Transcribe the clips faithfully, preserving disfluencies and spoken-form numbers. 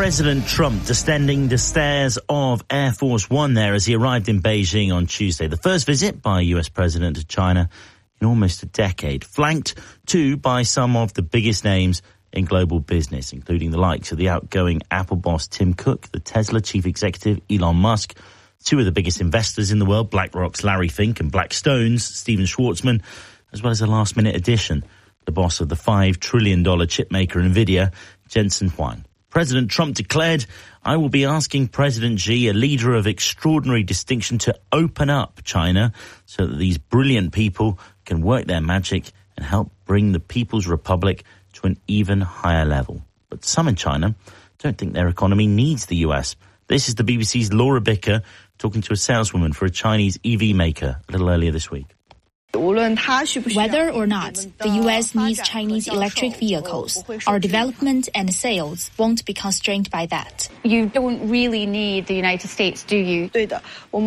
President Trump descending the stairs of Air Force One there as he arrived in Beijing on Tuesday. The first visit by a U S president to China in almost a decade, flanked too by some of the biggest names in global business, including the likes of the outgoing Apple boss Tim Cook, the Tesla chief executive Elon Musk, two of the biggest investors in the world, BlackRock's Larry Fink and Blackstone's Steven Schwartzman, as well as a last-minute addition, the boss of the five trillion dollars chipmaker NVIDIA, Jensen Huang. President Trump declared, "I will be asking President Xi, a leader of extraordinary distinction, to open up China so that these brilliant people can work their magic and help bring the People's Republic to an even higher level." But some in China don't think their economy needs the U S. This is the B B C's Laura Bicker talking to a saleswoman for a Chinese E V maker a little earlier this week. Whether or not the U S needs Chinese electric vehicles, our development and sales won't be constrained by that. You don't really need the United States, do you? We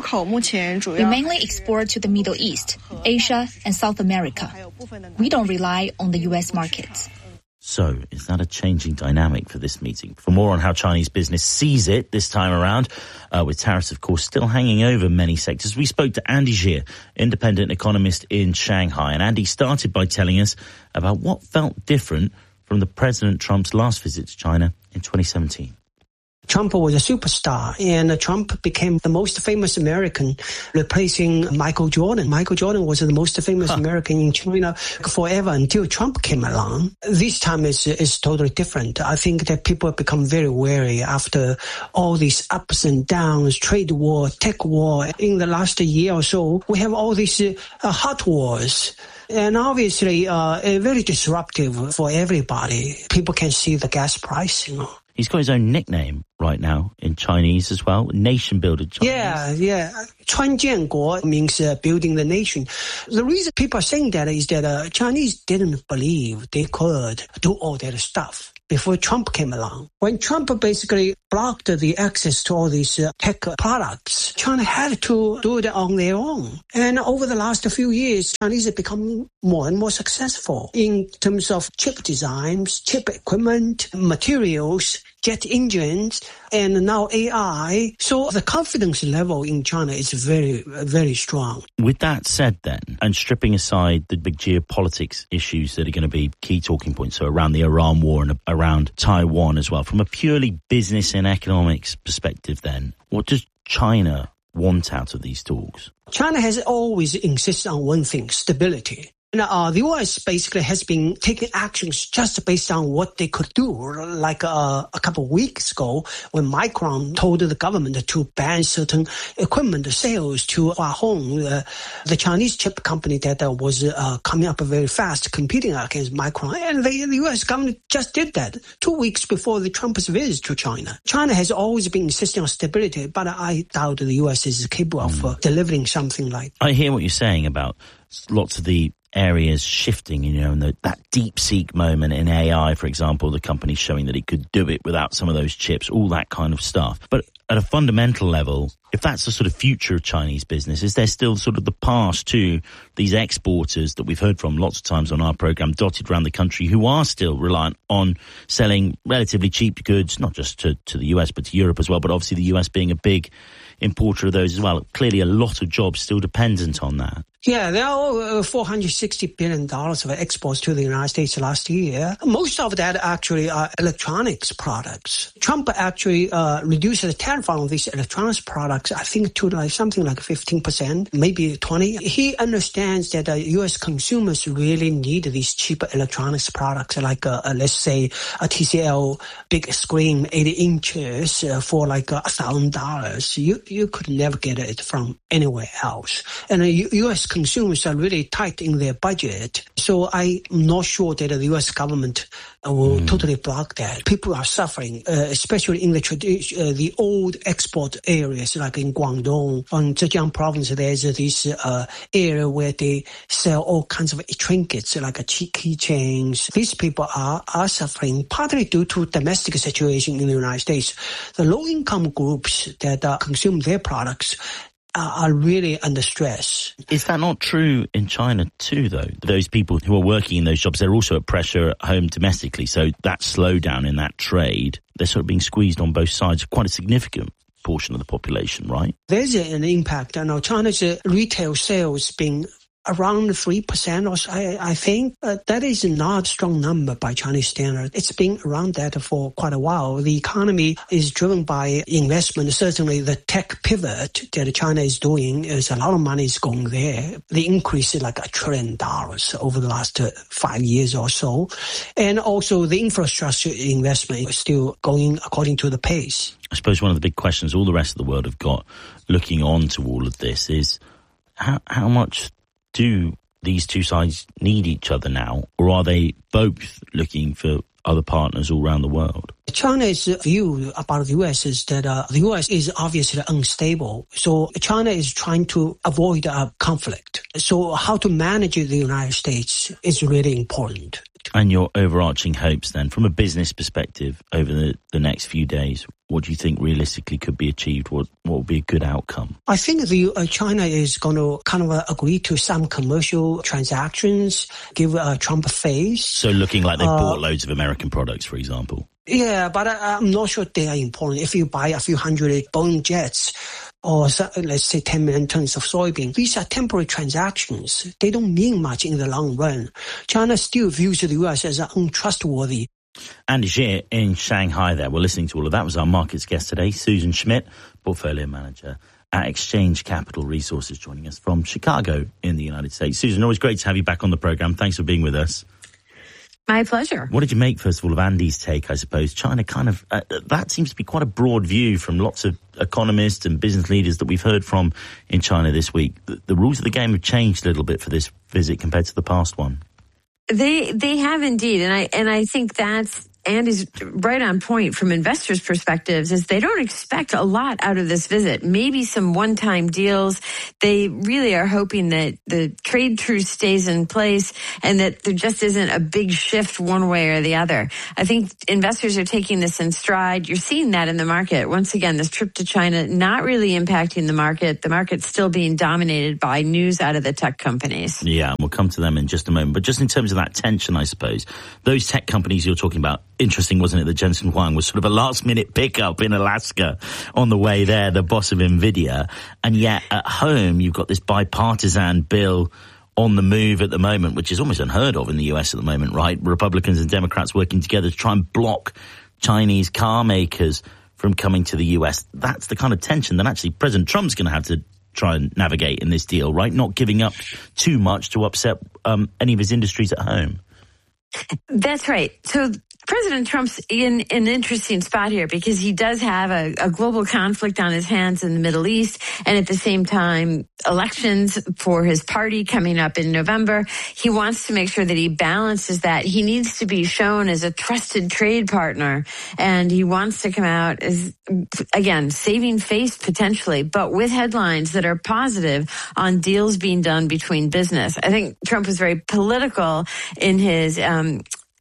mainly export to the Middle East, Asia, and South America. We don't rely on the U S markets. So, is that a changing dynamic for this meeting? For more on how Chinese business sees it this time around, uh, with tariffs, of course, still hanging over many sectors, we spoke to Andy Xie, independent economist in Shanghai. And Andy started by telling us about what felt different from the President Trump's last visit to China in twenty seventeen. Trump was a superstar, and Trump became the most famous American, replacing Michael Jordan. Michael Jordan was the most famous huh. American in China forever until Trump came along. This time is is totally different. I think that people have become very wary after all these ups and downs, trade war, tech war. In the last year or so, we have all these uh, hot wars. And obviously, uh, very disruptive for everybody. People can see the gas price, you know. He's got his own nickname right now in Chinese as well, nation builder Chinese. Yeah, yeah. 川建国 means uh, building the nation. The reason people are saying that is that uh, Chinese didn't believe they could do all that stuff before Trump came along. When Trump basically blocked the access to all these uh, tech products, China had to do it on their own. And over the last few years, Chinese have become more and more successful in terms of chip designs, chip equipment, materials, jet engines, and now A I. So the confidence level in China is very, very strong. With that said then, and stripping aside the big geopolitics issues that are going to be key talking points, so around the Iran war and around Taiwan as well, from a purely business and economics perspective then, what does China want out of these talks? China has always insisted on one thing, stability. And, uh, the U S basically has been taking actions just based on what they could do. Like uh, a couple of weeks ago, when Micron told the government to ban certain equipment sales to Hua Hong, uh, the Chinese chip company that uh, was uh, coming up very fast, competing against Micron. And the, the U S government just did that two weeks before the Trump's visit to China. China has always been insisting on stability, but I doubt the U S is capable of uh, delivering something like that. I hear what you're saying about lots of the areas shifting, you know, and the, that DeepSeek moment in A I, for example, the company showing that it could do it without some of those chips, all that kind of stuff. But at a fundamental level, if that's the sort of future of Chinese business, is there still sort of the past to these exporters that we've heard from lots of times on our program, dotted around the country, who are still reliant on selling relatively cheap goods, not just to, to the U S, but to Europe as well, but obviously the U S being a big importer of those as well. Clearly a lot of jobs still dependent on that. Yeah, there are four hundred sixty billion dollars of exports to the United States last year. Most of that actually are electronics products. Trump actually uh, reduced the tariff on these electronics products, I think, to like something like fifteen percent, maybe twenty. He understands that uh, U S consumers really need these cheap electronics products, like, uh, uh, let's say, a T C L big screen, eighty inches, uh, for like a thousand dollars. You you could never get it from anywhere else. And uh, U S consumers are really tight in their budget. So I'm not sure that the U S government uh, will mm. totally block that. People are suffering, uh, especially in the tradi- uh, the old export areas, like in Guangdong, on Zhejiang province. There's this uh, area where they sell all kinds of trinkets, like a keychains. These people are, are suffering partly due to domestic situation in the United States. The low-income groups that uh, consume their products are, are really under stress. Is that not true in China too, though? Those people who are working in those jobs, they're also at pressure at home domestically. So that slowdown in that trade, they're sort of being squeezed on both sides, quite a significant portion of the population, right? There's an impact. I know China's retail sales being around three percent or so, I, I think. Uh, that is not a strong number by Chinese standards. It's been around that for quite a while. The economy is driven by investment. Certainly the tech pivot that China is doing, is a lot of money is going there. The increase is like a trillion dollars over the last uh, five years or so. And also the infrastructure investment is still going according to the pace. I suppose one of the big questions all the rest of the world have got looking on to all of this is how, how much do these two sides need each other now, or are they both looking for other partners all around the world? China's view about the U S is that uh, the U S is obviously unstable. So China is trying to avoid a conflict. So how to manage the United States is really important. And your overarching hopes then, from a business perspective, over the, the next few days, what do you think realistically could be achieved? What what would be a good outcome? I think the uh, China is going to kind of uh, agree to some commercial transactions, give uh, Trump a face. So looking like they've uh, bought loads of American products, for example. Yeah, but I, I'm not sure they are important. If you buy a few hundred Boeing jets, or let's say ten million tons of soybean, these are temporary transactions. They don't mean much in the long run. China still views the U S as untrustworthy. Andy Xie in Shanghai there. We're listening to all of that. Was our markets guest today, Susan Schmidt, portfolio manager at Exchange Capital Resources, joining us from Chicago in the United States. Susan, always great to have you back on the program. Thanks for being with us. My pleasure. What did you make, first of all, of Andy's take, I suppose? China kind of, uh, that seems to be quite a broad view from lots of economists and business leaders that we've heard from in China this week. The, the rules of the game have changed a little bit for this visit compared to the past one. They they have indeed, and I and I think that's Andy's right on point from investors' perspectives, is they don't expect a lot out of this visit. Maybe some one-time deals. They really are hoping that the trade truce stays in place and that there just isn't a big shift one way or the other. I think investors are taking this in stride. You're seeing that in the market. Once again, this trip to China not really impacting the market. The market's still being dominated by news out of the tech companies. Yeah, we'll come to them in just a moment. But just in terms of that tension, I suppose, those tech companies you're talking about, interesting, wasn't it, that Jensen Huang was sort of a last-minute pickup in Alaska on the way there, the boss of NVIDIA, and yet at home you've got this bipartisan bill on the move at the moment, which is almost unheard of in the U S at the moment, right? Republicans and Democrats working together to try and block Chinese car makers from coming to the U S. That's the kind of tension that actually President Trump's going to have to try and navigate in this deal, right? Not giving up too much to upset um, any of his industries at home. That's right. So President Trump's in an interesting spot here because he does have a, a global conflict on his hands in the Middle East, and at the same time, elections for his party coming up in November. He wants to make sure that he balances that. He needs to be shown as a trusted trade partner, and he wants to come out as, again, saving face potentially, but with headlines that are positive on deals being done between business. I think Trump was very political in his um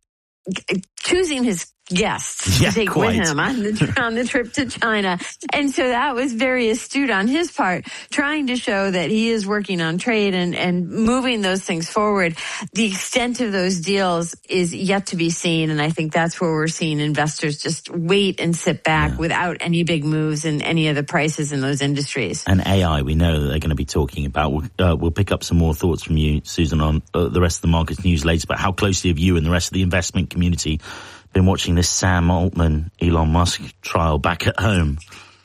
choosing his guests yeah, to take quite. with him on the, on the trip to China. And so that was very astute on his part, trying to show that he is working on trade and, and moving those things forward. The extent of those deals is yet to be seen, and I think that's where we're seeing investors just wait and sit back yeah. without any big moves in any of the prices in those industries. And A I, we know that they're going to be talking about. We'll, uh, we'll pick up some more thoughts from you, Susan, on uh, the rest of the markets news later, but how closely have you and the rest of the investment community been watching this Sam Altman, Elon Musk trial back at home?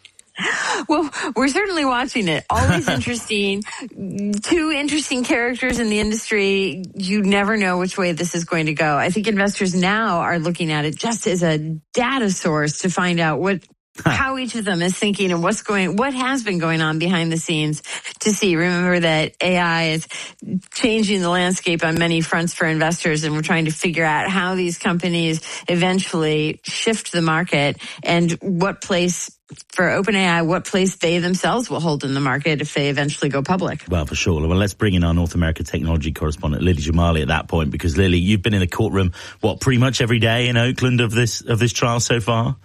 Well, we're certainly watching it. Always interesting. Two interesting characters in the industry. You never know which way this is going to go. I think investors now are looking at it just as a data source to find out what how each of them is thinking and what's going, what has been going on behind the scenes to see. Remember that A I is changing the landscape on many fronts for investors, and we're trying to figure out how these companies eventually shift the market and what place for OpenAI, what place they themselves will hold in the market if they eventually go public. Well, for sure. Well, let's bring in our North America technology correspondent, Lily Jamali, at that point, because Lily, you've been in the courtroom, what, pretty much every day in Oakland of this, of this trial so far?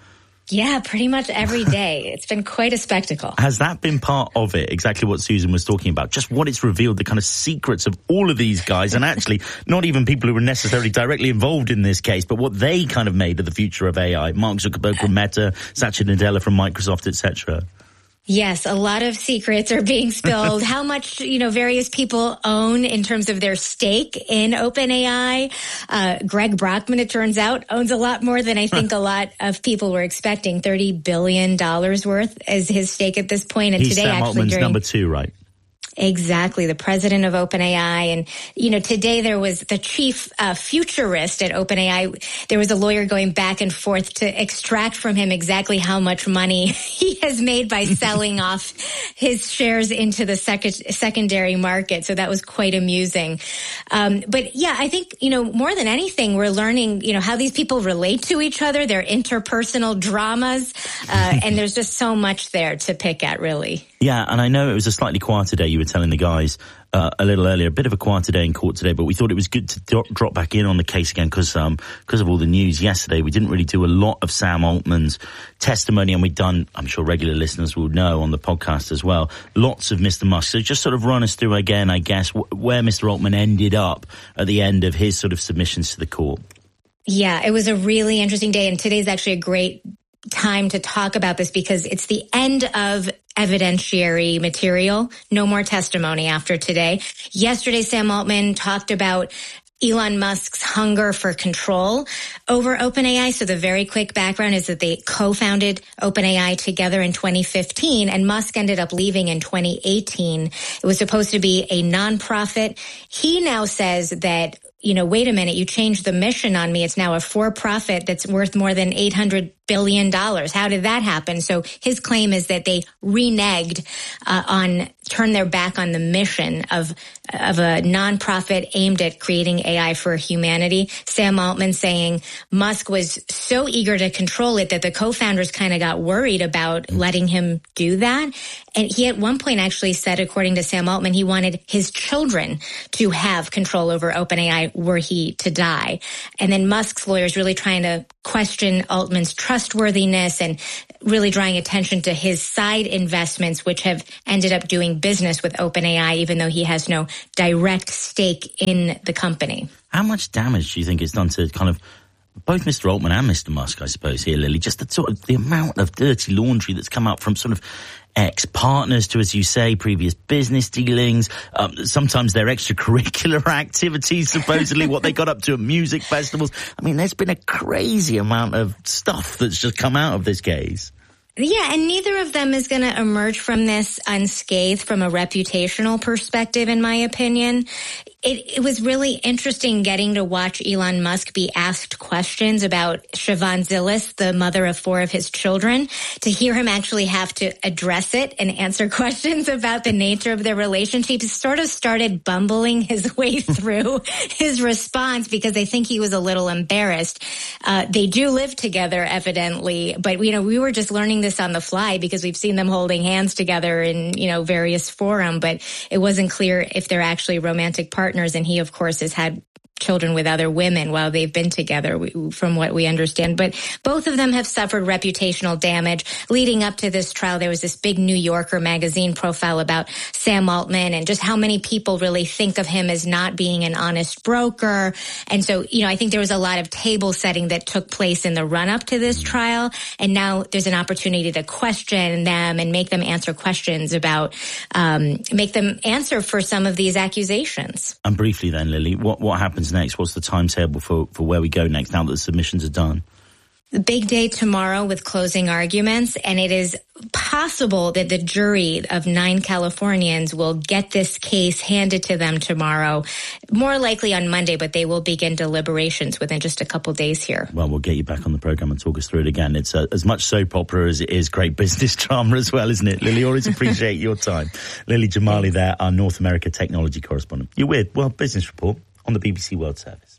Yeah, pretty much every day. It's been quite a spectacle. Has that been part of it? Exactly what Susan was talking about. Just what it's revealed, the kind of secrets of all of these guys, and actually not even people who were necessarily directly involved in this case, but what they kind of made of the future of A I. Mark Zuckerberg from Meta, Satya Nadella from Microsoft, et cetera. Yes, a lot of secrets are being spilled. How much, you know, various people own in terms of their stake in OpenAI. Uh, Greg Brockman, it turns out, owns a lot more than I think a lot of people were expecting. thirty billion dollars worth is his stake at this point. And He's today, Sam actually, Altman's during, number two, right? Exactly, the president of OpenAI. And, you know, today there was the chief uh, futurist at OpenAI. There was a lawyer going back and forth to extract from him exactly how much money he has made by selling off his shares into the sec- secondary market. So that was quite amusing. Um, but yeah, I think, you know, more than anything, we're learning, you know, how these people relate to each other, their interpersonal dramas. Uh, and there's just so much there to pick at, really. Yeah, and I know it was a slightly quieter day. You were telling the guys uh, a little earlier, a bit of a quieter day in court today, but we thought it was good to do- drop back in on the case again because um, because of all the news yesterday. We didn't really do a lot of Sam Altman's testimony, and we've done, I'm sure regular listeners will know on the podcast as well, lots of Mister Musk. So just sort of run us through again, I guess, wh- where Mister Altman ended up at the end of his sort of submissions to the court. Yeah, it was a really interesting day, and today's actually a great time to talk about this because it's the end of evidentiary material. No more testimony after today. Yesterday, Sam Altman talked about Elon Musk's hunger for control over OpenAI. So the very quick background is that they co-founded OpenAI together in twenty fifteen, and Musk ended up leaving in twenty eighteen. It was supposed to be a nonprofit. He now says that, you know, wait a minute, you changed the mission on me. It's now a for-profit that's worth more than eight hundred billion dollars. How did that happen? So his claim is that they reneged uh, on, turned their back on the mission of of a nonprofit aimed at creating A I for humanity. Sam Altman saying Musk was so eager to control it that the co-founders kind of got worried about letting him do that. And he at one point actually said, according to Sam Altman, he wanted his children to have control over OpenAI were he to die. And then Musk's lawyers really trying to question Altman's trustworthiness and really drawing attention to his side investments, which have ended up doing business with OpenAI, even though he has no direct stake in the company. How much damage do you think it's done to kind of both Mister Altman and Mister Musk, I suppose, here, Lily? Just the sort of the amount of dirty laundry that's come out from sort of ex-partners to, as you say, previous business dealings, um, sometimes their extracurricular activities, supposedly what they got up to at music festivals. I mean, there's been a crazy amount of stuff that's just come out of this case. Yeah, and neither of them is going to emerge from this unscathed from a reputational perspective, in my opinion. It, it was really interesting getting to watch Elon Musk be asked questions about Siobhan Zilis, the mother of four of his children, to hear him actually have to address it and answer questions about the nature of their relationship. He sort of started bumbling his way through his response because I think he was a little embarrassed. Uh, they do live together, evidently, but, you know, we were just learning this on the fly because we've seen them holding hands together in, you know, various forum, but it wasn't clear if they're actually romantic partners. And he, of course, has had children with other women while they've been together, from what we understand. But both of them have suffered reputational damage. Leading up to this trial, there was this big New Yorker magazine profile about Sam Altman and just how many people really think of him as not being an honest broker. And so, you know, I think there was a lot of table setting that took place in the run-up to this trial. And now there's an opportunity to question them and make them answer questions about, um, make them answer for some of these accusations. And briefly then, Lily, what, what happens next? What's the timetable for, for where we go next now that the submissions are done? The big day tomorrow with closing arguments, and it is possible that the jury of nine Californians will get this case handed to them tomorrow, more likely on Monday, but they will begin deliberations within just a couple days here. Well, we'll get you back on the program and talk us through it again. It's uh, as much soap opera as it is great business drama as well, isn't it? Lily, always appreciate your time. Lily Jamali there, our North America technology correspondent. You're with World Business Report on the B B C World Service.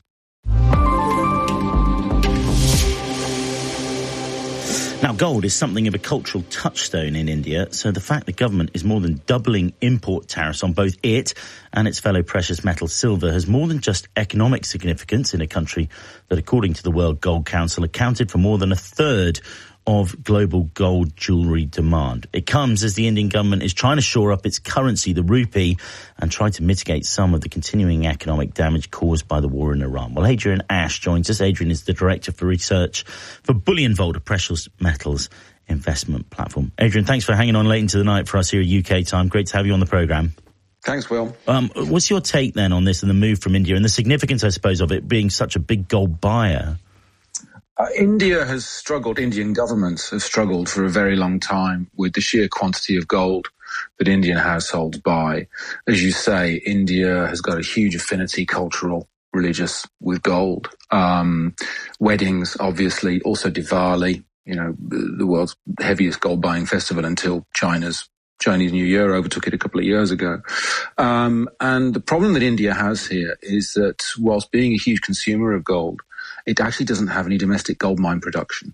Now, gold is something of a cultural touchstone in India, so the fact the government is more than doubling import tariffs on both it and its fellow precious metal silver has more than just economic significance in a country that, according to the World Gold Council, accounted for more than a third of global gold jewellery demand. It comes as the Indian government is trying to shore up its currency, the rupee, and try to mitigate some of the continuing economic damage caused by the war in Iran. Well, Adrian Ash joins us. Adrian is the Director for Research for Bullion Vault, a precious metals investment platform. Adrian, thanks for hanging on late into the night for us here at U K time. Great to have you on the programme. Thanks, Will. Um, what's your take then on this and the move from India and the significance, I suppose, of it being such a big gold buyer? Uh, India has struggled, Indian governments have struggled for a very long time with the sheer quantity of gold that Indian households buy. As you say, India has got a huge affinity, cultural, religious, with gold. Um, weddings, obviously, also Diwali, you know, the world's heaviest gold buying festival until China's Chinese New Year overtook it a couple of years ago. Um, and the problem that India has here is that whilst being a huge consumer of gold, it actually doesn't have any domestic gold mine production.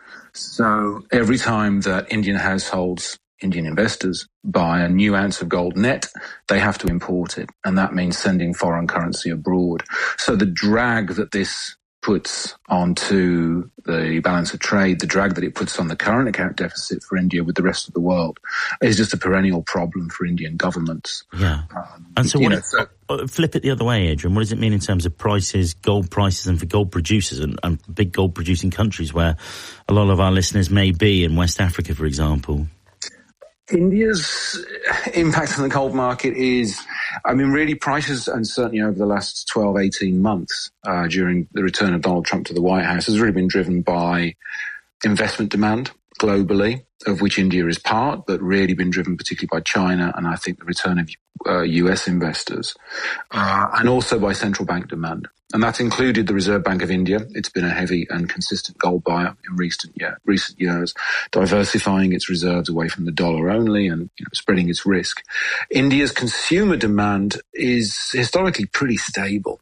So every time that Indian households, Indian investors, buy a new ounce of gold net, they have to import it. And that means sending foreign currency abroad. So the drag that this puts onto the balance of trade, the drag that it puts on the current account deficit for India with the rest of the world, is just a perennial problem for Indian governments. Yeah. Um, and so, what know, is, so flip it the other way, Adrian. What does it mean in terms of prices, gold prices, and for gold producers and, and big gold producing countries where a lot of our listeners may be in West Africa, for example? India's impact on the gold market is, I mean, really prices, and certainly over the last twelve, eighteen months uh, during the return of Donald Trump to the White House, has really been driven by investment demand globally, of which India is part, but really been driven particularly by China and I think the return of uh, U S investors, uh, and also by central bank demand. And that's included the Reserve Bank of India. It's been a heavy and consistent gold buyer in recent, year, recent years, diversifying its reserves away from the dollar only and you know, spreading its risk. India's consumer demand is historically pretty stable.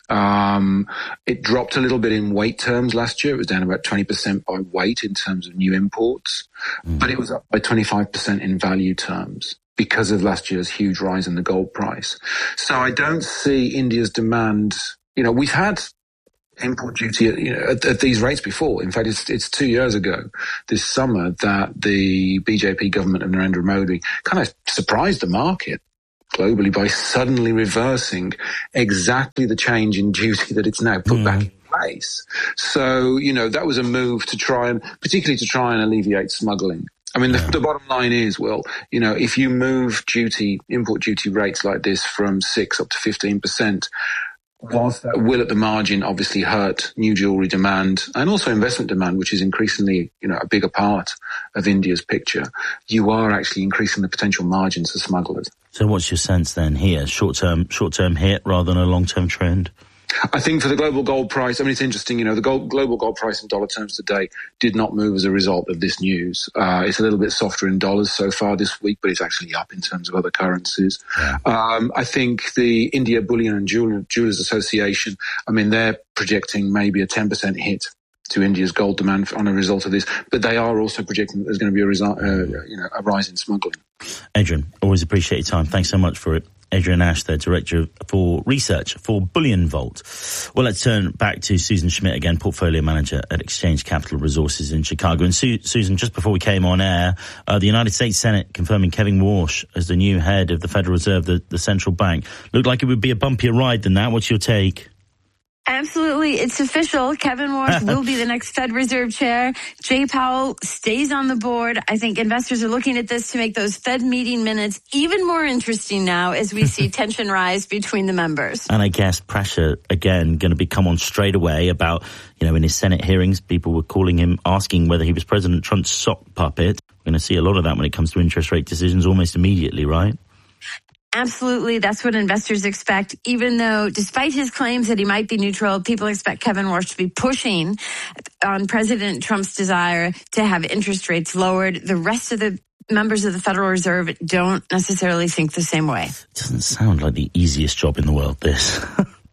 Um, it dropped a little bit in weight terms last year. It was down about twenty percent by weight in terms of new imports, mm. but it was up by twenty-five percent in value terms because of last year's huge rise in the gold price. So I don't see India's demand. You know, we've had import duty at, you know, at, at these rates before. In fact, it's, it's two years ago this summer that the B J P government of Narendra Modi kind of surprised the market globally by suddenly reversing exactly the change in duty that it's now put mm. back in place. So, you know, that was a move to try and, particularly to try and alleviate smuggling. I mean, yeah. the, the bottom line is, well, you know, if you move duty, import duty rates like this from six up to fifteen percent, whilst that will at the margin obviously hurt new jewellery demand and also investment demand, which is increasingly, you know, a bigger part of India's picture, you are actually increasing the potential margins for smugglers. So what's your sense then here? Short-term, short-term hit rather than a long-term trend? I think for the global gold price, I mean, it's interesting, you know, the gold, global gold price in dollar terms today did not move as a result of this news. Uh, it's a little bit softer in dollars so far this week, but it's actually up in terms of other currencies. Yeah. Um, I think the India Bullion and Jewel- Jewelers Association, I mean, they're projecting maybe a ten percent hit to India's gold demand on a result of this, but they are also projecting that there's going to be a result, uh, you know, a rise in smuggling. Adrian, always appreciate your time. Thanks so much for it. Adrian Ash, the Director for Research for Bullion Vault. Well, let's turn back to Susan Schmidt again, Portfolio Manager at Exchange Capital Resources in Chicago. And Su- Susan, just before we came on air, uh, the United States Senate confirming Kevin Warsh as the new head of the Federal Reserve, the, the central bank. Looked like it would be a bumpier ride than that. What's your take? Absolutely. It's official. Kevin Warsh will be the next Fed Reserve Chair. Jay Powell stays on the board. I think investors are looking at this to make those Fed meeting minutes even more interesting now as we see tension rise between the members. And I guess pressure, again, going to be come on straight away about, you know, in his Senate hearings, people were calling him, asking whether he was President Trump's sock puppet. We're going to see a lot of that when it comes to interest rate decisions almost immediately, right? Absolutely. That's what investors expect, even though despite his claims that he might be neutral, people expect Kevin Warsh to be pushing on President Trump's desire to have interest rates lowered. The rest of the members of the Federal Reserve don't necessarily think the same way. It doesn't sound like the easiest job in the world, this.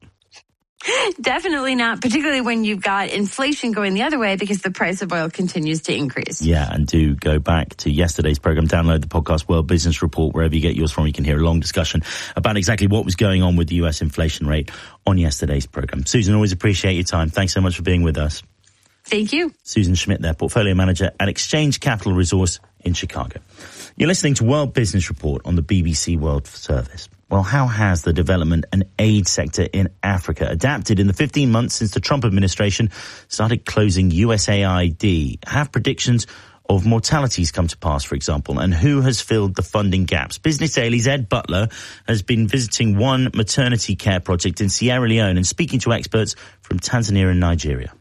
Definitely not, particularly when you've got inflation going the other way because the price of oil continues to increase. Yeah, and do go back to yesterday's program, download the podcast World Business Report, wherever you get yours from. You can hear a long discussion about exactly what was going on with the U S inflation rate on yesterday's program. Susan, always appreciate your time. Thanks so much for being with us. Thank you. Susan Schmidt there, Portfolio Manager at Exchange Capital Resource in Chicago. You're listening to World Business Report on the B B C World Service. Well, how has the development and aid sector in Africa adapted in the fifteen months since the Trump administration started closing U S A I D? Have predictions of mortalities come to pass, for example, and who has filled the funding gaps? Business Daily's Ed Butler has been visiting one maternity care project in Sierra Leone and speaking to experts from Tanzania and Nigeria.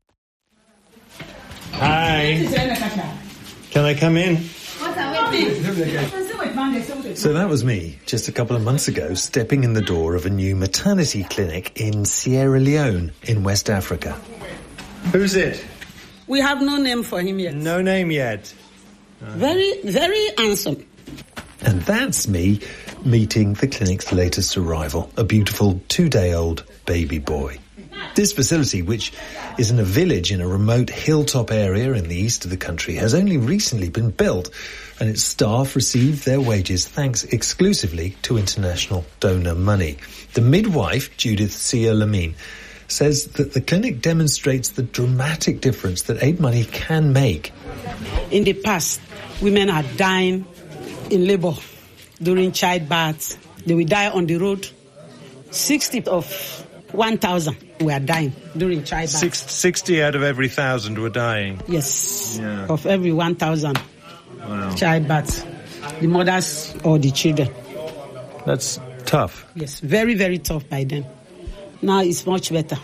Hi. Can I come in? So that was me, just a couple of months ago, stepping in the door of a new maternity clinic in Sierra Leone in West Africa. Who's it? We have no name for him yet. No name yet. Very, very handsome. And that's me meeting the clinic's latest arrival, a beautiful two-day-old baby boy. This facility, which is in a village in a remote hilltop area in the east of the country, has only recently been built, and its staff receive their wages thanks exclusively to international donor money. The midwife, Judith Sia Lamine, says that the clinic demonstrates the dramatic difference that aid money can make. In the past, women are dying in labor during childbirth. They will die on the road. sixty of one thousand were dying during childbirth. Six, sixty out of every thousand were dying? Yes, yeah. Of every one thousand wow. childbirths, the mothers or the children. That's tough. Yes, very, very tough by then. Now it's much better.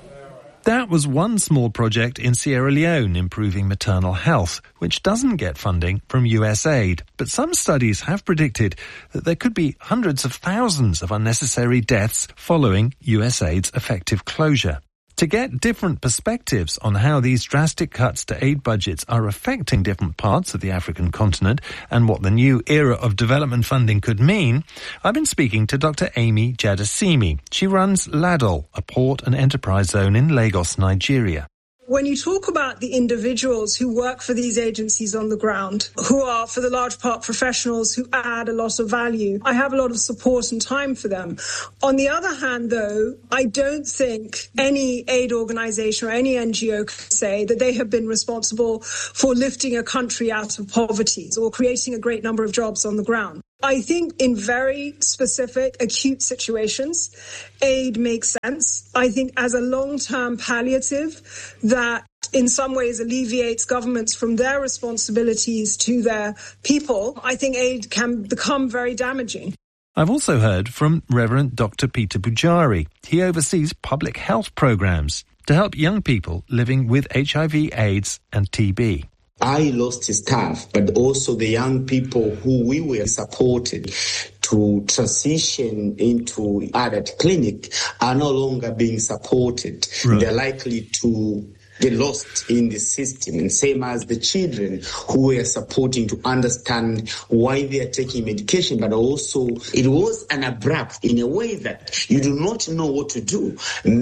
That was one small project in Sierra Leone improving maternal health, which doesn't get funding from U S aid. But some studies have predicted that there could be hundreds of thousands of unnecessary deaths following U S aid's effective closure. To get different perspectives on how these drastic cuts to aid budgets are affecting different parts of the African continent and what the new era of development funding could mean, I've been speaking to Doctor Amy Jadasimi. She runs LADOL, a port and enterprise zone in Lagos, Nigeria. When you talk about the individuals who work for these agencies on the ground, who are for the large part professionals who add a lot of value, I have a lot of support and time for them. On the other hand, though, I don't think any aid organization or any N G O can say that they have been responsible for lifting a country out of poverty or creating a great number of jobs on the ground. I think in very specific, acute situations, aid makes sense. I think as a long-term palliative that in some ways alleviates governments from their responsibilities to their people, I think aid can become very damaging. I've also heard from Reverend Doctor Peter Bujari. He oversees public health programs to help young people living with H I V, AIDS and T B. I lost staff, but also the young people who we were supported to transition into adult clinic are no longer being supported. Right. They're likely to get lost in the system, and same as the children who were supporting to understand why they are taking medication, but also it was an abrupt in a way that you do not know what to do.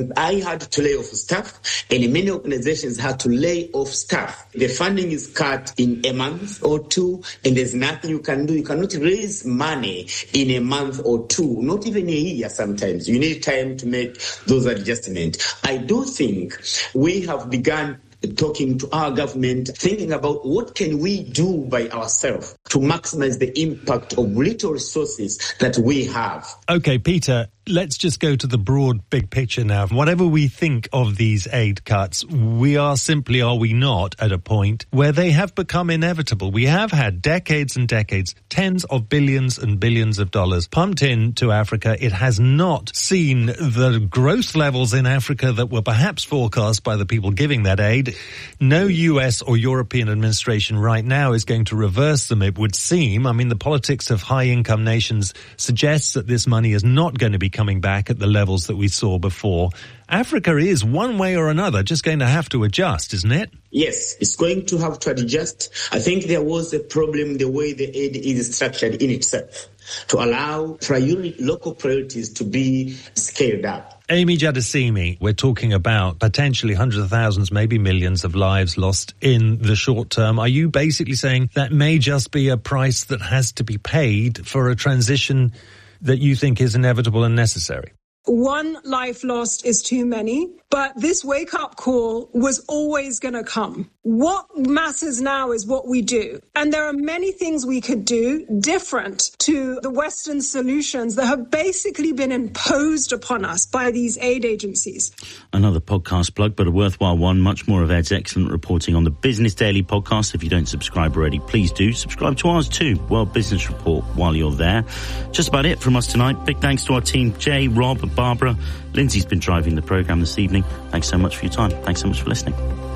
I had to lay off staff, and many organizations had to lay off staff. The funding is cut in a month or two, and there's nothing you can do. You cannot raise money in a month or two, not even a year sometimes. You need time to make those adjustments. I do think we have begun began talking to our government, thinking about what can we do by ourselves to maximize the impact of little resources that we have. Okay, Peter, let's just go to the broad big picture now. Whatever we think of these aid cuts, we are simply, are we not, at a point where they have become inevitable. We have had decades and decades, tens of billions and billions of dollars pumped into Africa. It has not seen the growth levels in Africa that were perhaps forecast by the people giving that aid. No U S or European administration right now is going to reverse them, it would seem. I mean, the politics of high-income nations suggests that this money is not going to be coming back at the levels that we saw before. Africa is, one way or another, just going to have to adjust, isn't it? Yes, it's going to have to adjust. I think there was a problem the way the aid is structured in itself, to allow priority, local priorities to be scaled up. Amy Jadasimi, we're talking about potentially hundreds of thousands, maybe millions of lives lost in the short term. Are you basically saying that may just be a price that has to be paid for a transition that you think is inevitable and necessary? One life lost is too many, but this wake-up call was always going to come. What matters now is what we do. And there are many things we could do different to the Western solutions that have basically been imposed upon us by these aid agencies. Another podcast plug, but a worthwhile one. Much more of Ed's excellent reporting on the Business Daily podcast. If you don't subscribe already, please do. Subscribe to ours too, World Business Report, while you're there. Just about it from us tonight. Big thanks to our team, Jay, Rob, Barbara. Lindsay's been driving the programme this evening. Thanks so much for your time. Thanks so much for listening.